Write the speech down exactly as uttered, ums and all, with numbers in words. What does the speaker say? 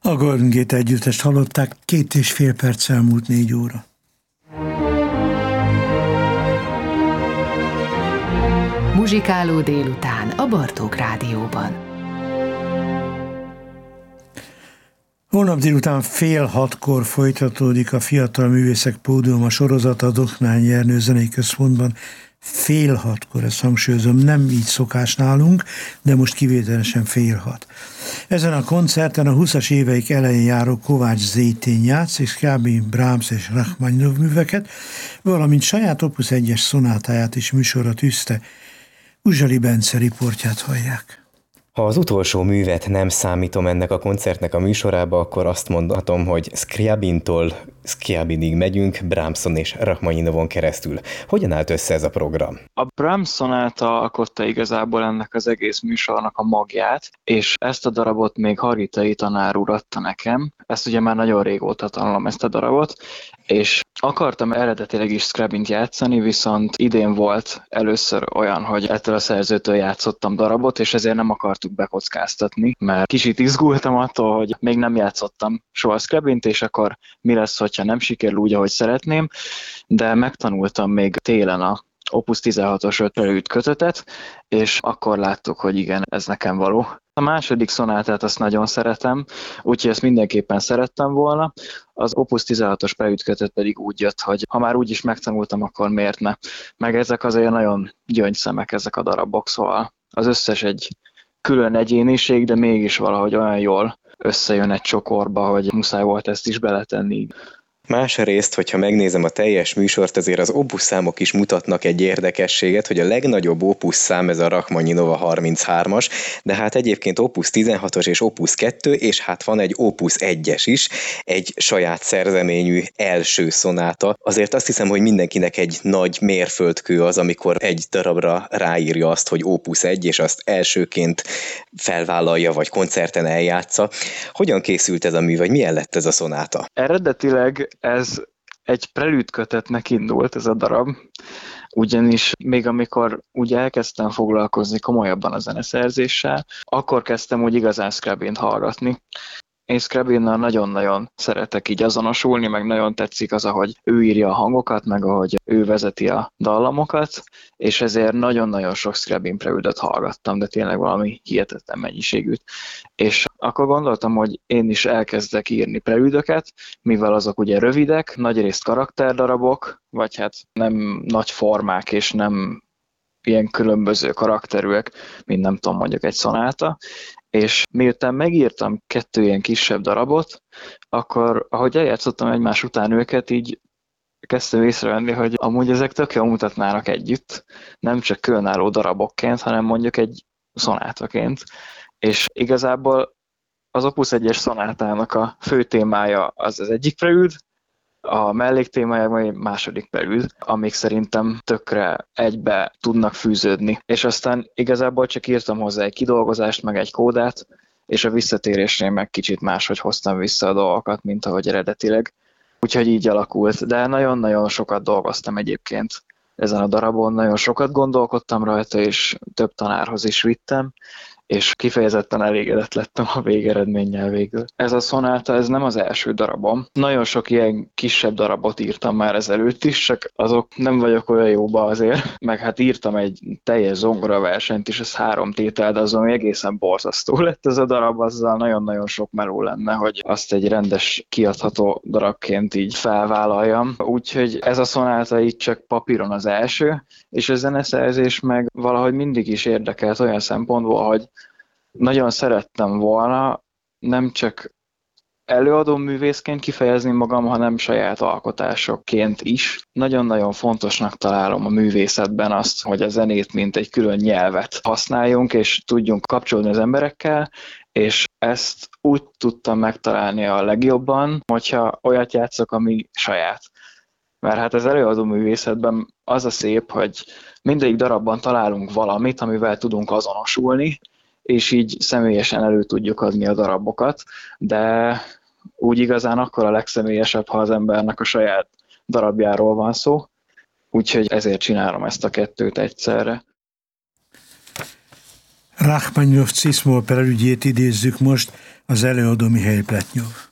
A Golden Gate együttest hallották, két és fél perc elmúlt négy óra. Muzsikáló délután a Bartók Rádióban. Holnap délután fél hatkor folytatódik a Fiatal Művészek Pódiuma sorozata a Doknány Ernő Zenei Központban. Fél hatkor, ezt hangsúlyozom, nem így szokás nálunk, de most kivételesen fél hat. Ezen a koncerten a húszas éveik elején járó Kovács Zétény játsz, és kb. Brahms és Rachmaninov műveket, valamint saját Opus egyes szonátáját is műsorra tűzte. Uzsali Bence riportját hallják. Ha az utolsó művet nem számítom ennek a koncertnek a műsorába, akkor azt mondhatom, hogy Scriabintól Scriabinig megyünk, Brahmson és Rachmaninovon keresztül. Hogyan állt össze ez a program? A Brahms szonáta alkotta igazából ennek az egész műsornak a magját, és ezt a darabot még Hargitai tanár úr adta nekem. Ezt ugye már nagyon régóta tanulom, ezt a darabot, és akartam eredetileg is Scriabint játszani, viszont idén volt először olyan, hogy ettől a szerzőtől játszottam darabot, és ezért nem akartuk bekockáztatni, mert kicsit izgultam attól, hogy még nem játszottam soha Scriabint, és akkor mi lesz, hogyha nem sikerül úgy, ahogy szeretném, de megtanultam még télen a Opus tizenhatos öt prelude kötetet, és akkor láttuk, hogy igen, ez nekem való. A második szonátát azt nagyon szeretem, úgyhogy ezt mindenképpen szerettem volna. Az Opus tizenhatos prelude kötet pedig úgy jött, hogy ha már úgy is megtanultam, akkor miért ne. Meg ezek azért nagyon gyöngyszemek ezek a darabok, szóval az összes egy külön egyéniség, de mégis valahogy olyan jól összejön egy csokorba, hogy muszáj volt ezt is beletenni. Másrészt, hogyha megnézem a teljes műsort, azért az opus számok is mutatnak egy érdekességet, hogy a legnagyobb opus szám ez a Rachmaninov a harminchármas, de hát egyébként opus tizenhatos és opus kettő, és hát van egy opus egyes is, egy saját szerzeményű első szonáta. Azért azt hiszem, hogy mindenkinek egy nagy mérföldkő az, amikor egy darabra ráírja azt, hogy opus egy, és azt elsőként felvállalja, vagy koncerten eljátsza. Hogyan készült ez a mű, vagy milyen lett ez a szonáta? Eredetileg ez egy prelude kötetnek indult ez a darab, ugyanis még amikor úgy elkezdtem foglalkozni komolyabban a zeneszerzéssel, akkor kezdtem úgy igazán Scriabint hallgatni. Én Scriabinnal nagyon-nagyon szeretek így azonosulni, meg nagyon tetszik az, ahogy ő írja a hangokat, meg ahogy ő vezeti a dallamokat, és ezért nagyon-nagyon sok Scriabin prelude-öt hallgattam, de tényleg valami hihetetlen mennyiségűt. És akkor gondoltam, hogy én is elkezdek írni prelude-öket, mivel azok ugye rövidek, nagyrészt karakterdarabok, vagy hát nem nagy formák, és nem ilyen különböző karakterűek, mint nem tudom, mondjuk egy szonáta, és miután megírtam kettő ilyen kisebb darabot, akkor ahogy eljátszottam egymás után őket, így kezdtem észrevenni, hogy amúgy ezek tök jól mutatnának együtt, nem csak különálló darabokként, hanem mondjuk egy szonátaként. És igazából az Opus egyes szonátának a fő témája az az egyik prelude, a melléktémája majd egy második prelude, amik szerintem tökre egybe tudnak fűződni. És aztán igazából csak írtam hozzá egy kidolgozást, meg egy kódát, és a visszatérésnél meg kicsit máshogy hoztam vissza a dolgokat, mint ahogy eredetileg. Úgyhogy így alakult, de nagyon-nagyon sokat dolgoztam egyébként ezen a darabon, nagyon sokat gondolkodtam rajta, és több tanárhoz is vittem, és kifejezetten elégedett lettem a végeredménnyel végül. Ez a szonáta, ez nem az első darabom. Nagyon sok ilyen kisebb darabot írtam már ezelőtt is, csak azok nem vagyok olyan jóba azért. Meg hát írtam egy teljes zongora versenyt is, ez három tétel, de azon egészen borzasztó lett ez a darab, azzal nagyon-nagyon sok meló lenne, hogy azt egy rendes kiadható darabként így felvállaljam. Úgyhogy ez a szonáta így csak papíron az első, és a zeneszerzés meg valahogy mindig is érdekelt olyan szempontból, hogy nagyon szerettem volna nem csak előadó művészként kifejezni magam, hanem saját alkotásokként is. Nagyon-nagyon fontosnak találom a művészetben azt, hogy a zenét mint egy külön nyelvet használjunk, és tudjunk kapcsolódni az emberekkel, és ezt úgy tudtam megtalálni a legjobban, hogyha olyat játszok, ami saját. Mert hát az előadó művészetben az a szép, hogy mindegyik darabban találunk valamit, amivel tudunk azonosulni, és így személyesen elő tudjuk adni a darabokat, de úgy igazán akkor a legszemélyesebb, ha az embernek a saját darabjáról van szó, úgyhogy ezért csinálom ezt a kettőt egyszerre. Rachmaninov Cismol prelüdjét idézzük most, az előadó Mihály Pletnyov.